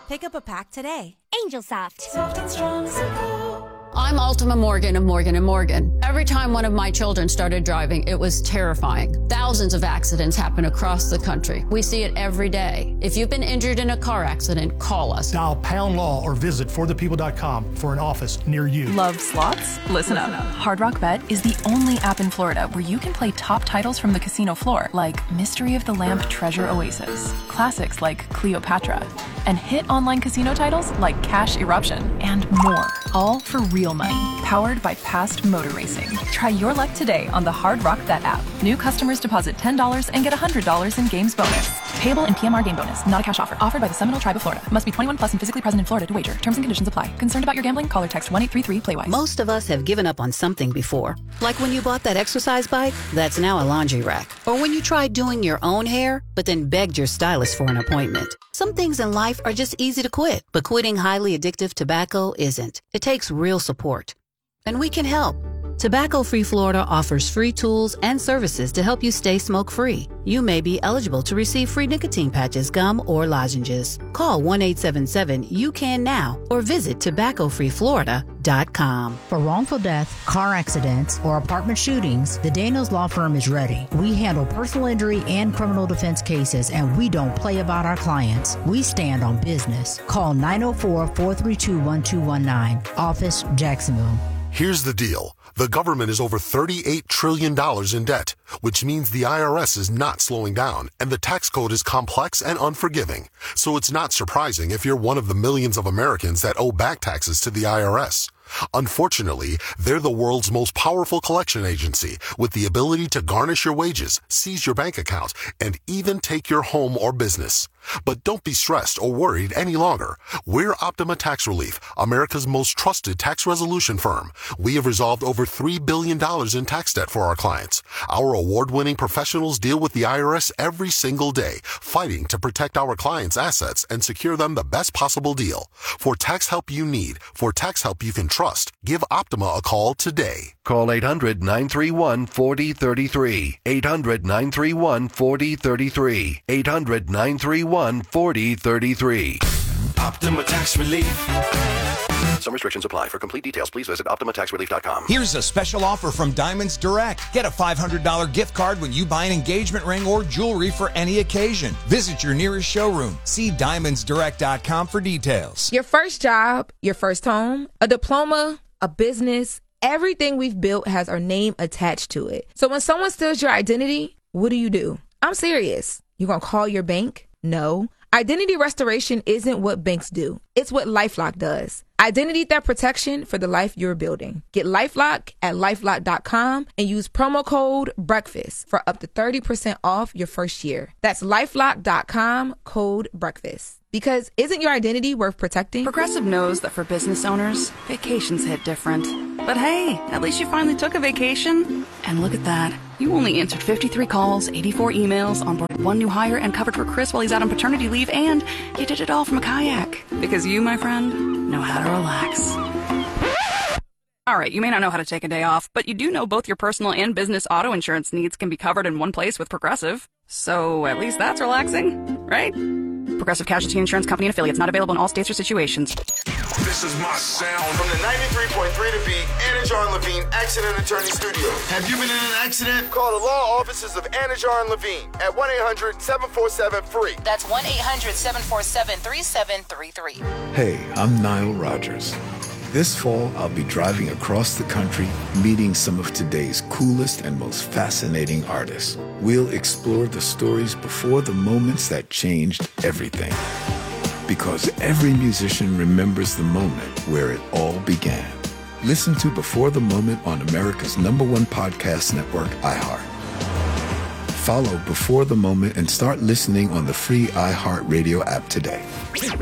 Pick up a pack today. Angel Soft. Soft and strong, simple. I'm Ultima Morgan of Morgan & Morgan. Every time one of my children started driving, it was terrifying. Thousands of accidents happen across the country. We see it every day. If you've been injured in a car accident, call us. Dial Pound Law or visit forthepeople.com for an office near you. Love slots? Listen up. Hard Rock Bet is the only app in Florida where you can play top titles from the casino floor, like Mystery of the Lamp Treasure Oasis, classics like Cleopatra, and hit online casino titles like Cash Eruption, and more. All for real money, powered by past motor racing. Try your luck today on the Hard Rock Bet app. New customers deposit $10 and get $100 in games bonus. Payable in PMR game bonus, not a cash offer. Offered by the Seminole Tribe of Florida. Must be 21 plus and physically present in Florida to wager. Terms and conditions apply. Concerned about your gambling? Call or text 1-833-PLAY-WISE. Most of us have given up on something before. Like when you bought that exercise bike that's now a laundry rack. Or when you tried doing your own hair, but then begged your stylist for an appointment. Some things in life are just easy to quit, but quitting highly addictive tobacco isn't. It takes real support. And we can help. Tobacco Free Florida offers free tools and services to help you stay smoke-free. You may be eligible to receive free nicotine patches, gum, or lozenges. Call 1-877-YOU-CAN-NOW or visit tobaccofreeflorida.com. For wrongful death, car accidents, or apartment shootings, the Daniels Law Firm is ready. We handle personal injury and criminal defense cases, and we don't play about our clients. We stand on business. Call 904-432-1219. Office, Jacksonville. Here's the deal. The government is over $38 trillion in debt, which means the IRS is not slowing down, and the tax code is complex and unforgiving. So it's not surprising if you're one of the millions of Americans that owe back taxes to the IRS. Unfortunately, they're the world's most powerful collection agency with the ability to garnish your wages, seize your bank account, and even take your home or business. But don't be stressed or worried any longer. We're Optima Tax Relief, America's most trusted tax resolution firm. We have resolved over $3 billion in tax debt for our clients. Our award-winning professionals deal with the IRS every single day, fighting to protect our clients' assets and secure them the best possible deal. For tax help you need, for tax help you can trust, give Optima a call today. Call 800-931-4033. 800-931-4033. 800-931-4033. Optima Tax Relief. Some restrictions apply. For complete details, please visit OptimaTaxRelief.com. Here's a special offer from Diamonds Direct. Get a $500 gift card when you buy an engagement ring or jewelry for any occasion. Visit your nearest showroom. See DiamondsDirect.com for details. Your first job, your first home, a diploma, a business, everything we've built has our name attached to it. So when someone steals your identity, what do? I'm serious. You gonna call your bank? No. Identity restoration isn't what banks do. It's what LifeLock does. Identity theft protection for the life you're building. Get LifeLock at LifeLock.com and use promo code BREAKFAST for up to 30% off your first year. That's LifeLock.com, code BREAKFAST. Because isn't your identity worth protecting? Progressive knows that for business owners, vacations hit different. But hey, at least you finally took a vacation. And look at that. You only answered 53 calls, 84 emails, onboarded one new hire, and covered for Chris while he's out on paternity leave, and you did it all from a kayak. Because you, my friend, know how to relax. All right, you may not know how to take a day off, but you do know both your personal and business auto insurance needs can be covered in one place with Progressive. So at least that's relaxing, right? Progressive Casualty Insurance Company and affiliates, not available in all states or situations. This is my sound. From the 93.3 to Beat, Anajar and Levine Accident Attorney Studio. Have you been in an accident? Call the law offices of Anajar and Levine at 1-800-747-FREE. That's 1-800-747-3733. Hey, I'm Nile Rodgers. This fall, I'll be driving across the country, meeting some of today's coolest and most fascinating artists. We'll explore the stories before the moments that changed everything. Because every musician remembers the moment where it all began. Listen to Before the Moment on America's #1 podcast network, iHeart. Follow Before the Moment and start listening on the free iHeartRadio app today.